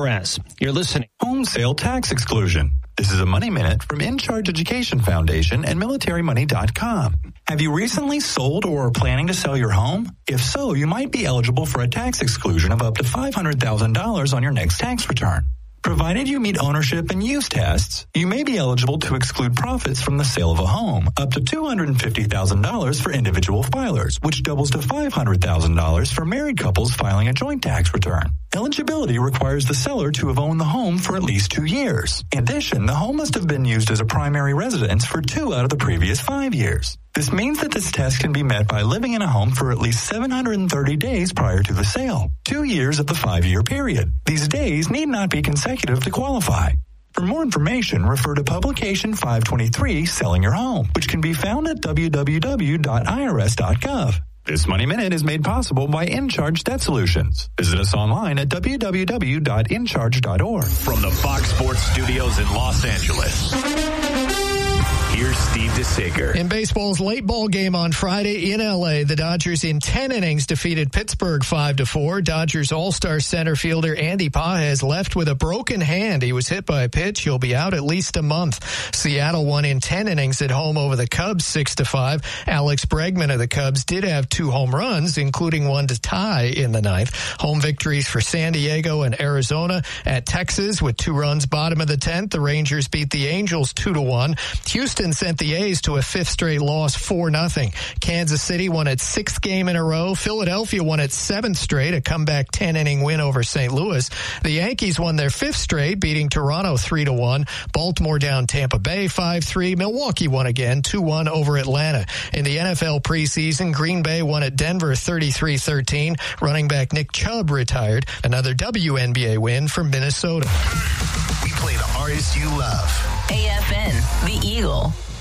IRS. You're listening. Home sale tax exclusion. This is a Money Minute from In Charge Education Foundation and MilitaryMoney.com. Have you recently sold or are planning to sell your home? If so, you might be eligible for a tax exclusion of up to $500,000 on your next tax return. Provided you meet ownership and use tests, you may be eligible to exclude profits from the sale of a home, up to $250,000 for individual filers, which doubles to $500,000 for married couples filing a joint tax return. Eligibility requires the seller to have owned the home for at least 2 years. In addition, the home must have been used as a primary residence for 2 out of the previous 5 years. This means that this test can be met by living in a home for at least 730 days prior to the sale, 2 years of the 5-year period. These days need not be consecutive to qualify. For more information, refer to Publication 523, Selling Your Home, which can be found at www.irs.gov. This Money Minute is made possible by InCharge Debt Solutions. Visit us online at www.incharge.org. From the Fox Sports Studios in Los Angeles, here's Steve DeSager. In baseball's late ball game on Friday in L.A., the Dodgers in 10 innings defeated Pittsburgh 5-4. Dodgers all-star center fielder Andy Pages left with a broken hand. He was hit by a pitch. He'll be out at least a month. Seattle won in 10 innings at home over the Cubs 6-5. Alex Bregman of the Cubs did have 2 home runs, including one to tie in the ninth. Home victories for San Diego and Arizona. At Texas with 2 runs bottom of the 10th, the Rangers beat the Angels 2-1. Houston sent the A's to a 5th straight loss 4-0. Kansas City won its 6th game in a row. Philadelphia won its 7th straight, a comeback 10-inning win over St. Louis. The Yankees won their 5th straight, beating Toronto 3-1. Baltimore down Tampa Bay 5-3. Milwaukee won again 2-1 over Atlanta. In the NFL preseason, Green Bay won at Denver 33-13. Running back Nick Chubb retired. Another WNBA win for Minnesota. We play the artists you love. AFN, The Eagle.